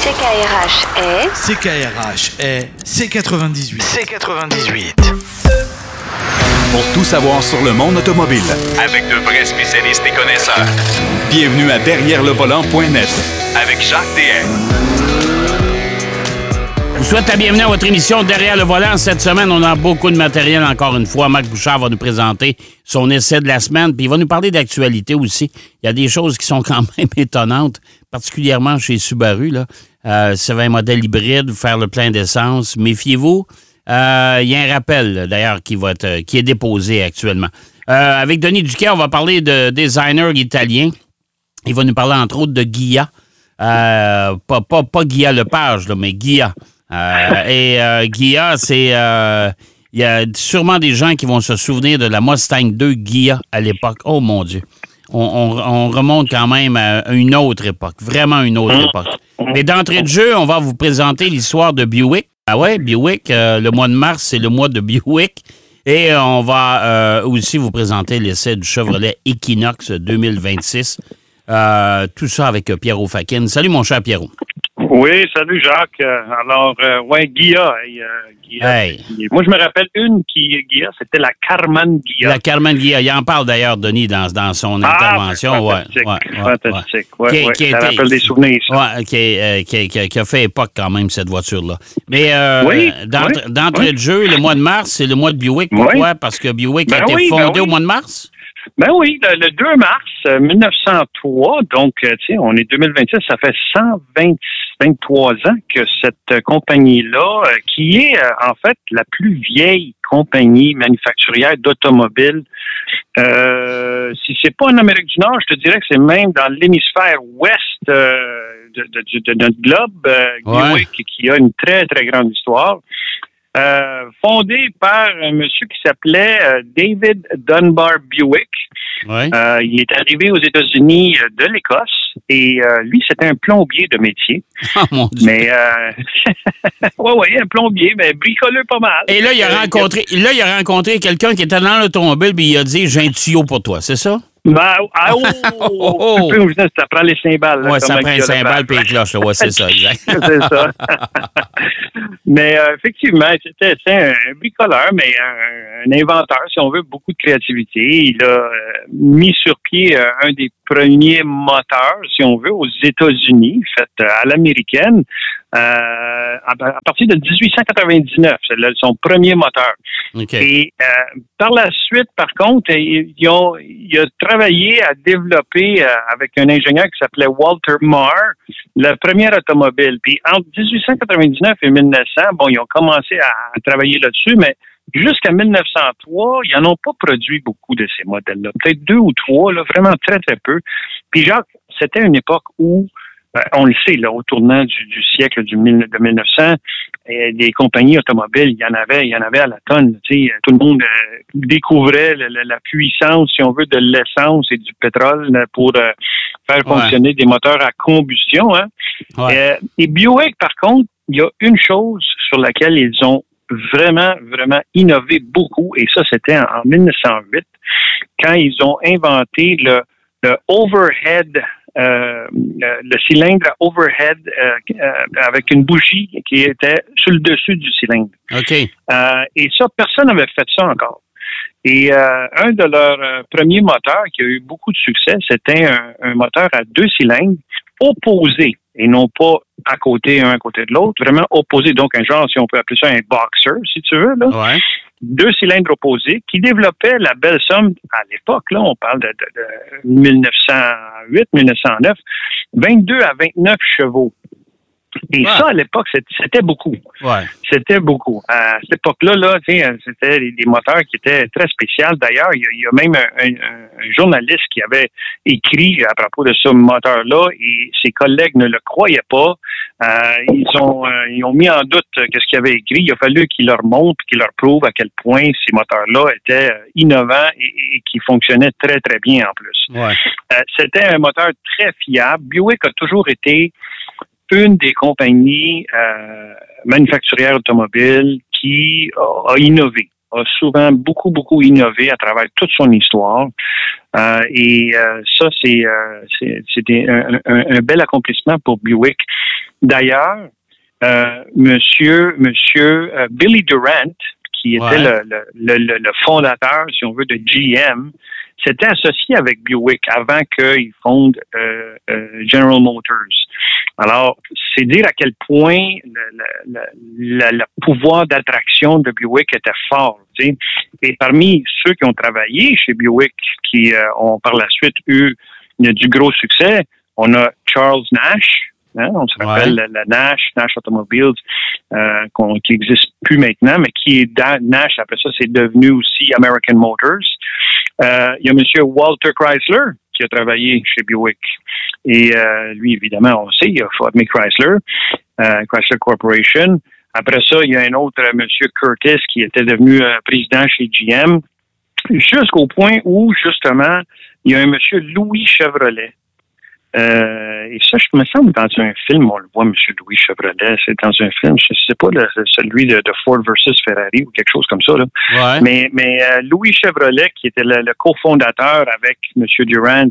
CKRH est C98. C98. Pour tout savoir sur le monde automobile. Avec de vrais spécialistes et connaisseurs. Bienvenue à DerrièreLeVolant.net. Avec Jacques DM. Je vous souhaite la bienvenue à votre émission Derrière le volant. Cette semaine, on a beaucoup de matériel encore une fois. Marc Bouchard va nous présenter son essai de la semaine, puis il va nous parler d'actualité aussi. Il y a des choses qui sont quand même étonnantes, particulièrement chez Subaru. Si vous avez un modèle hybride, faire le plein d'essence, méfiez-vous. Il y a un rappel, d'ailleurs, qui est déposé actuellement. Avec Denis Duquet, on va parler de designer italien. Il va nous parler, entre autres, de Ghia. Pas Ghia Lepage, là, mais Ghia. Ghia, c'est... il y a sûrement des gens qui vont se souvenir de la Mustang 2 Ghia à l'époque. Oh, mon Dieu. On remonte quand même à une autre époque. Vraiment une autre époque. Mais d'entrée de jeu, on va vous présenter l'histoire de Buick. Ah ouais, Buick, le mois de mars, c'est le mois de Buick. Et on va aussi vous présenter l'essai du Chevrolet Equinox 2026. Tout ça avec Pierrot Fakin. Salut, mon cher Pierrot. Oui, salut Jacques. Ghia. Hey. Moi, je me rappelle Ghia, c'était la Karmann Ghia. La Karmann Ghia. Il en parle d'ailleurs, Denis, dans son intervention. Fantastique. Ça rappelle des souvenirs, ça. Ouais, qui a fait époque quand même, cette voiture-là. Mais d'entrée de jeu, le mois de mars, c'est le mois de Buick. Pourquoi? Parce que Buick a été fondé au mois de mars? Ben oui, le 2 mars 1903, donc, on est 2026, ça fait 123 ans que cette compagnie-là, qui est en fait la plus vieille compagnie manufacturière d'automobiles, si c'est pas en Amérique du Nord, je te dirais que c'est même dans l'hémisphère ouest de notre globe, Buick, qui a une très, très grande histoire. Fondé par un monsieur qui s'appelait David Dunbar Buick. Ouais. Il est arrivé aux États-Unis de l'Écosse et lui, c'était un plombier de métier. Oh mon Dieu. Mais un plombier, mais bricoleur pas mal. Et là, il a rencontré quelqu'un qui était dans l'automobile et il a dit « J'ai un tuyau pour toi », c'est ça? Ça prend les cymbales. Oui, ça prend les cymbales et les cloches. Oui, c'est ça, exact. C'est ça. Mais effectivement, c'était un bricoleur, mais un inventeur, si on veut, beaucoup de créativité. Il a mis sur pied un des premiers moteurs, si on veut, aux États-Unis, fait à l'américaine, à partir de 1899. C'est son premier moteur. Okay. Et par la suite, par contre, il a travaillé à développer avec un ingénieur qui s'appelait Walter Marr la première automobile. Puis entre 1899 et 1900, ils ont commencé à travailler là-dessus, mais jusqu'à 1903, ils n'en ont pas produit beaucoup de ces modèles-là. Peut-être 2 ou 3, là, vraiment très, très peu. Puis Jacques, c'était une époque où, on le sait, là, au tournant du siècle de 1900, des compagnies automobiles, il y en avait à la tonne. Tout le monde découvrait la puissance, si on veut, de l'essence et du pétrole pour faire fonctionner des moteurs à combustion. Hein. Ouais. Et Buick, par contre, il y a une chose sur laquelle ils ont vraiment, vraiment innové beaucoup, et ça, c'était en 1908, quand ils ont inventé le overhead, le cylindre overhead avec une bougie qui était sur le dessus du cylindre. OK. Et ça, personne n'avait fait ça encore. Et un de leurs premiers moteurs qui a eu beaucoup de succès, c'était un moteur à 2 cylindres opposés et non pas à côté, un à côté de l'autre, vraiment opposés. Donc, un genre, si on peut appeler ça un boxer, si tu veux, là. Ouais. 2 cylindres opposés qui développaient la belle somme, à l'époque, là, on parle de 1908, 1909, 22 à 29 chevaux. Et ça, à l'époque, c'était beaucoup. Ouais. C'était beaucoup. À cette époque-là, c'était des moteurs qui étaient très spéciaux. D'ailleurs, il y a même un journaliste qui avait écrit à propos de ce moteur-là et ses collègues ne le croyaient pas. Ils ont mis en doute ce qu'il avait écrit. Il a fallu qu'il leur montre et qu'il leur prouve à quel point ces moteurs-là étaient innovants et qui fonctionnaient très, très bien en plus. Ouais. C'était un moteur très fiable. Buick a toujours été une des compagnies manufacturières automobiles qui a innové, a souvent beaucoup, beaucoup innové à travers toute son histoire. Et ça, c'était un bel accomplissement pour Buick. D'ailleurs, Monsieur Billy Durant, qui était le fondateur, si on veut, de GM, s'était associé avec Buick avant qu'il fonde General Motors. Alors, c'est dire à quel point le pouvoir d'attraction de Buick était fort. Tu sais. Et parmi ceux qui ont travaillé chez Buick, qui ont par la suite eu du gros succès, on a Charles Nash. Hein, on se rappelle la Nash Automobiles, qui n'existe plus maintenant, mais qui est Nash. Après ça, c'est devenu aussi American Motors. Il y a M. Walter Chrysler qui a travaillé chez Buick. Et lui, évidemment, on sait, il a formé Chrysler Corporation. Après ça, il y a un autre, M. Curtis, qui était devenu président chez GM, jusqu'au point où, justement, il y a un M. Louis Chevrolet. Et ça, je me semble, dans un film, on le voit, M. Louis Chevrolet, c'est dans un film, je ne sais pas, celui de Ford versus Ferrari ou quelque chose comme ça. Là. Ouais. Mais Louis Chevrolet, qui était le cofondateur avec M. Durant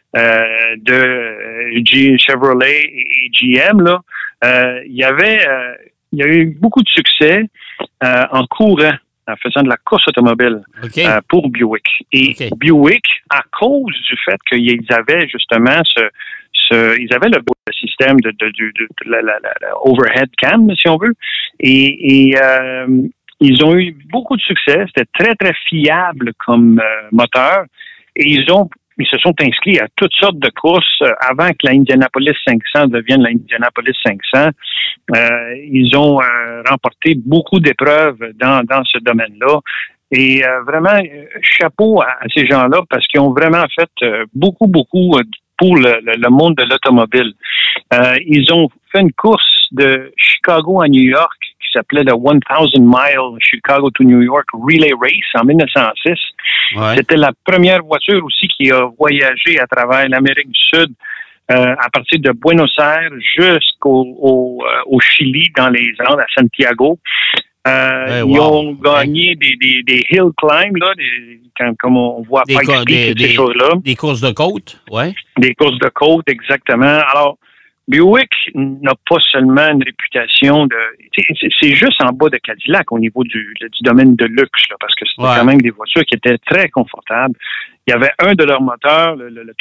de Chevrolet et GM, là, il y a eu beaucoup de succès en courant, en faisant de la course automobile pour Buick. Et Buick, à cause du fait qu'ils avaient justement ils avaient le système de la overhead cam, si on veut, et ils ont eu beaucoup de succès. C'était très, très fiable comme moteur. Et ils se sont inscrits à toutes sortes de courses avant que l'Indianapolis 500 devienne l'Indianapolis 500. Ils ont remporté beaucoup d'épreuves dans ce domaine-là. Et vraiment, chapeau à ces gens-là parce qu'ils ont vraiment fait beaucoup pour le monde de l'automobile. Ils ont fait une course de Chicago à New York qui s'appelait le 1000 Mile Chicago to New York Relay Race en 1906. Ouais. C'était la première voiture aussi qui a voyagé à travers l'Amérique du Sud à partir de Buenos Aires jusqu'au Chili, dans les Andes, à Santiago. Ils ont gagné des hill climb, là, comme on voit à Pikes Peak, ces choses-là. Des courses de côte, oui. Des courses de côte, exactement. Alors, Buick n'a pas seulement une réputation de... C'est juste en bas de Cadillac au niveau du domaine de luxe, là, parce que c'était quand même des voitures qui étaient très confortables. Il y avait un de leurs moteurs, le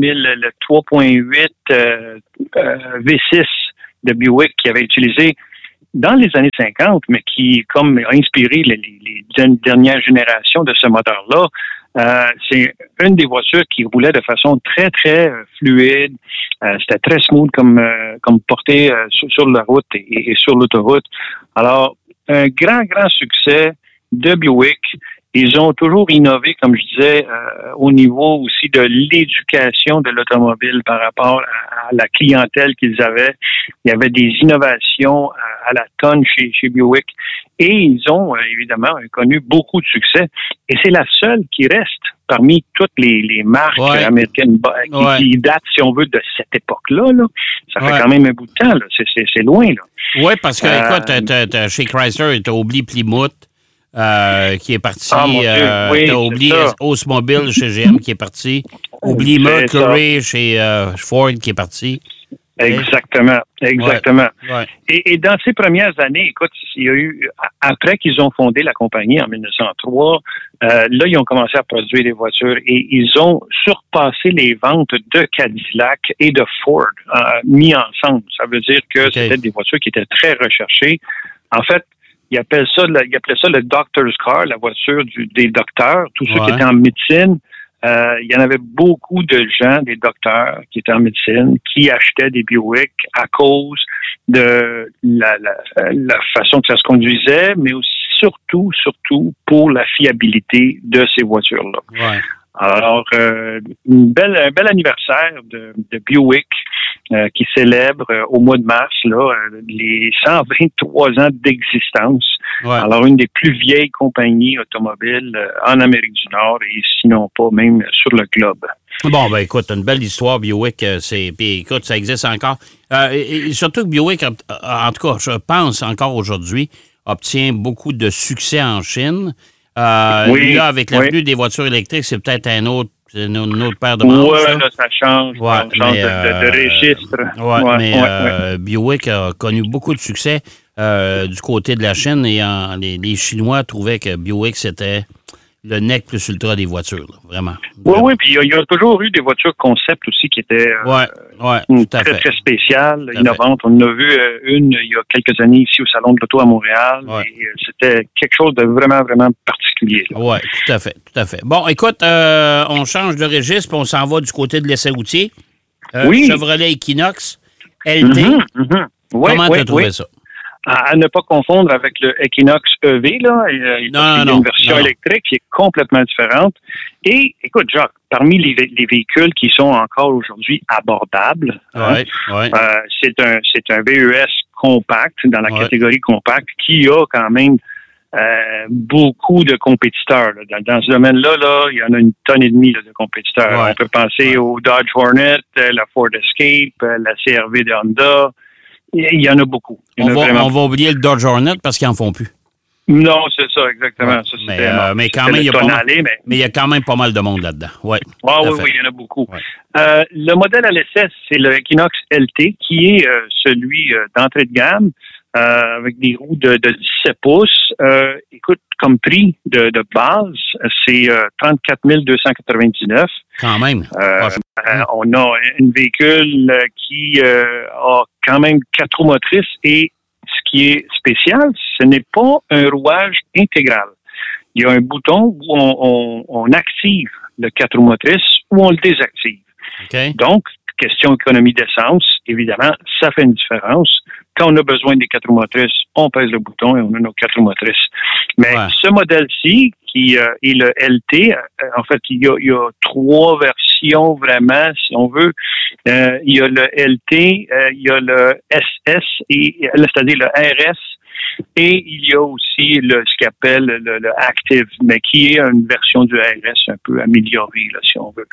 3.8 V6 de Buick qui avait utilisé dans les années 50, mais qui comme a inspiré les dernières générations de ce moteur-là. C'est une des voitures qui roulait de façon très, très fluide. C'était très smooth comme portée sur la route et sur l'autoroute. Alors, un grand, grand succès de Buick. Ils ont toujours innové, comme je disais, au niveau aussi de l'éducation de l'automobile par rapport à la clientèle qu'ils avaient. Il y avait des innovations à la tonne chez Buick. Et ils ont, évidemment, connu beaucoup de succès. Et c'est la seule qui reste parmi toutes les marques américaines qui datent, si on veut, de cette époque-là. Là. Ça fait quand même un bout de temps. Là. C'est loin. Là. Oui, parce que, écoute, chez Chrysler, tu as oublié Plymouth. Qui est parti. T'as oublié Oldsmobile chez GM qui est parti. Oublie Mercury chez Ford qui est parti. Exactement. Ouais. Et dans ces premières années, écoute, il y a eu, après qu'ils ont fondé la compagnie en 1903, là, ils ont commencé à produire des voitures et ils ont surpassé les ventes de Cadillac et de Ford mis ensemble. Ça veut dire que c'était des voitures qui étaient très recherchées. En fait, ils appelaient ça le doctor's car, la voiture des docteurs, tous ceux qui étaient en médecine. Il y en avait beaucoup de gens, des docteurs qui étaient en médecine, qui achetaient des Buick à cause de la façon que ça se conduisait, mais aussi surtout pour la fiabilité de ces voitures-là. Ouais. Alors, un bel anniversaire de Buick qui célèbre au mois de mars là les 123 ans d'existence. Ouais. Alors, une des plus vieilles compagnies automobiles en Amérique du Nord et sinon pas même sur le globe. Bon, ben écoute, une belle histoire, Buick. Puis écoute, ça existe encore. Et surtout que Buick, en tout cas, je pense encore aujourd'hui, obtient beaucoup de succès en Chine. Là, avec l'avenue des voitures électriques, c'est peut-être un autre C'est une autre paire de manches. Ouais, là. là, ça change. Ouais, on change mais, de registre. Ouais, Buick a connu beaucoup de succès du côté de la Chine et les Chinois trouvaient que Buick, c'était le nec plus ultra des voitures, là, vraiment. Oui, puis il y a toujours eu des voitures concept aussi qui étaient tout à très, fait. très spéciales, Tout à innovantes. On en a vu une il y a quelques années ici au Salon de l'Auto à Montréal. Ouais. Et, c'était quelque chose de vraiment, vraiment particulier. Oui, tout à fait. Bon, écoute, on change de registre puis on s'en va du côté de l'essai routier. Oui. Chevrolet Equinox, LT. Ouais, Comment tu as trouvé ça? À ne pas confondre avec le Equinox EV, là. Il y a une version électrique qui est complètement différente. Et, écoute, Jacques, parmi les véhicules qui sont encore aujourd'hui abordables, c'est un VES compact, dans la catégorie compact, qui a quand même beaucoup de compétiteurs. Là. Dans ce domaine-là, il y en a une tonne et demie de compétiteurs. Ouais. On peut penser au Dodge Hornet, la Ford Escape, la CR-V de Honda. Il y en a beaucoup. On va oublier le Dodge Hornet parce qu'ils n'en font plus. Non, c'est ça, exactement. Ouais. Ça, mais quand même, il y a quand même pas mal de monde là-dedans. Ouais, oui, il y en a beaucoup. Ouais. Le modèle à l'essai, c'est le Equinox LT, qui est celui d'entrée de gamme, avec des roues de 17 pouces. Écoute, comme prix de base, c'est 34 299. Quand même. On a un véhicule qui a quand même 4 roues motrices et ce qui est spécial, ce n'est pas un rouage intégral. Il y a un bouton où on active le 4 roues motrices ou on le désactive. Okay. Donc, question économie d'essence, évidemment, ça fait une différence. Quand on a besoin des 4 roues motrices, on pèse le bouton et on a nos 4 roues motrices. Mais ce modèle-ci, qui est le LT, en fait, il y a 3 versions vraiment, si on veut. Il y a le LT, il y a le SS, c'est-à-dire le RS, et il y a aussi ce qu'on appelle le Active, mais qui est une version du RS un peu améliorée, là, si on veut.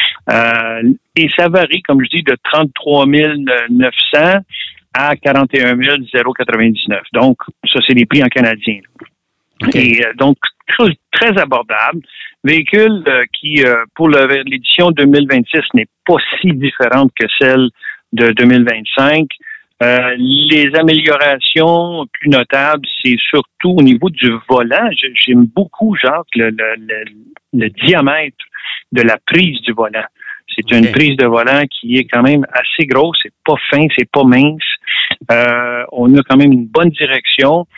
Et ça varie, comme je dis, de 33 900 à 41 099. Donc, ça, c'est les prix en canadien. Okay. Et donc, très abordable. Véhicule qui, pour l'édition 2026, n'est pas si différente que celle de 2025. Les améliorations plus notables, c'est surtout au niveau du volant. J'aime beaucoup, Jacques, le diamètre de la prise du volant. C'est une prise de volant qui est quand même assez grosse. C'est pas fin, c'est pas mince. On a quand même une bonne direction.